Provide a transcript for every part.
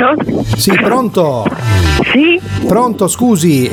Pronto? Sì, pronto? Sì? Pronto, scusi.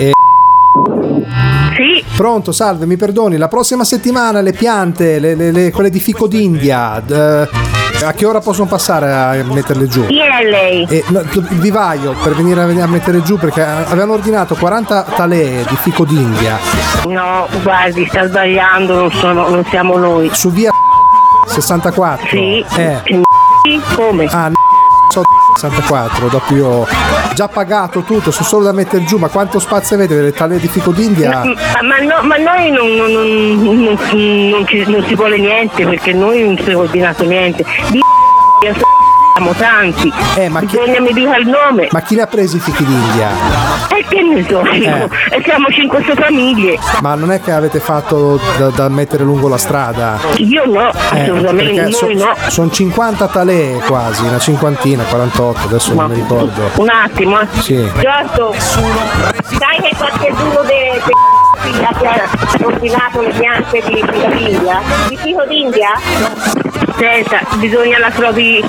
Sì? Pronto, salve, mi perdoni, la prossima settimana le piante, quelle di fico d'India, a che ora possono passare a metterle giù? Chi è lei? Il vivaio per venire a mettere giù, perché avevano ordinato 40 talee di fico d'India. No, guardi, sta sbagliando, non siamo noi. Su via 64. Sì? Come? Ah, 64, dopo io ho già pagato tutto, sono solo da mettere giù, ma quanto spazio avete le talee di fico d'India? Ma noi non si vuole niente, perché noi non si è ordinato niente. Siamo tanti, ma bisogna mi dica il nome. Ma chi ne ha presi i fichi d'India? Che ne so io, e siamo 5 famiglie. Ma non è che avete fatto da mettere lungo la strada? Io no, assolutamente, noi no. Sono 50 talee quasi, una cinquantina, 48, adesso non mi ricordo. Un attimo, Sì. Giorgio, sai che qualcuno dei ha ordinato le piante di fico d'India? Di fico d'India? Senta, bisogna la trovi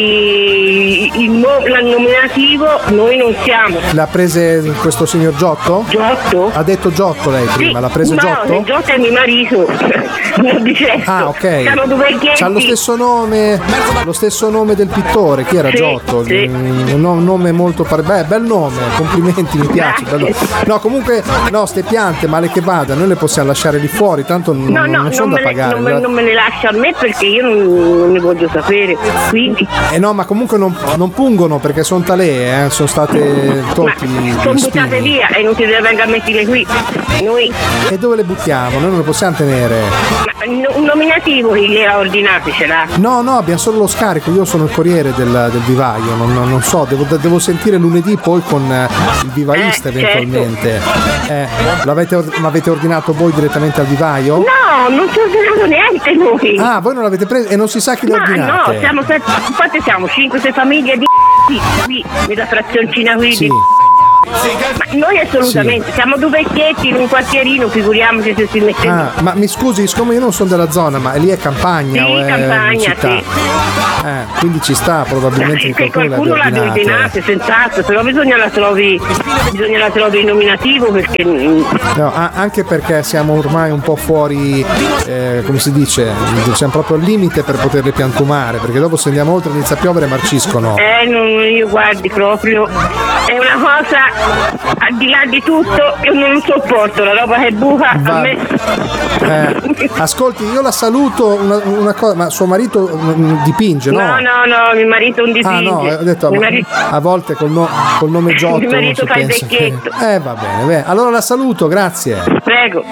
il nominativo, noi non siamo. L'ha prese questo signor Giotto? Giotto? Ha detto Giotto lei prima, sì, l'ha prese Giotto? No, Giotto è mio marito. Non di certo. Ah, ok. Siamo due vecchietti. C'ha lo stesso nome del pittore, chi era sì, Giotto? Sì. Un nome molto bel nome, complimenti, mi piace. Bello. No, comunque, ste piante, male che vada, noi le possiamo lasciare lì fuori, tanto non sono da pagare. Non me le lascia a me, perché io non ne voglio sapere, quindi. No, ma comunque non pungono, perché sono talee, sono state tolte. Sono buttate via e non si deve venire a mettere qui. Noi. E dove le buttiamo? Noi non le possiamo tenere. Un nominativo che le ha ordinate ce l'ha? No, abbiamo solo lo scarico, io sono il corriere del vivaio, non so, devo sentire lunedì poi con il vivaista eventualmente. Certo. L'avete ordinato voi direttamente al vivaio? No, non ci ho ordinato niente noi. Ah, voi non l'avete preso e non si sa chi le ordinate? No, siamo 5-6 famiglie di qui, nella frazioncina qui sì. Ma noi assolutamente, siamo due vecchietti in un quartierino, figuriamoci se si mette. Ma mi scusi, siccome io non sono della zona, ma lì è campagna o è campagna, città? sì. Quindi ci sta probabilmente che qualcuno l'ha ordinato, senz'altro, però bisogna la trovi il nominativo, perché no, anche perché siamo ormai un po' fuori, come si dice, siamo proprio al limite per poterle piantumare, perché dopo se andiamo oltre inizia a piovere e marciscono. Io guardi proprio, è una cosa al di là di tutto, io non sopporto la roba che buca a me. Ascolti, io la saluto una cosa, ma suo marito dipinge, no? No, mio marito non dipinge. No, ho detto, a volte col nome Giotto mio marito fa il vecchietto. Va bene, allora la saluto, grazie. Prego.